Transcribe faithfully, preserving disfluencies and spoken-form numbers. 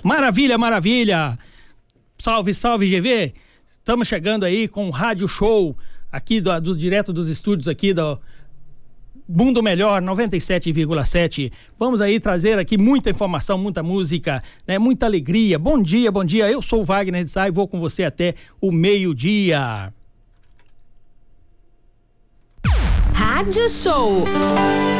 Maravilha, maravilha. Salve, salve, G V. Estamos chegando aí com o Rádio Show aqui do, do direto dos estúdios aqui do Mundo Melhor noventa e sete vírgula sete. Vamos aí trazer aqui muita informação, muita música, né? Muita alegria. Bom dia, bom dia. Eu sou o Wagner de Sá e vou com você até o meio-dia. Rádio Show.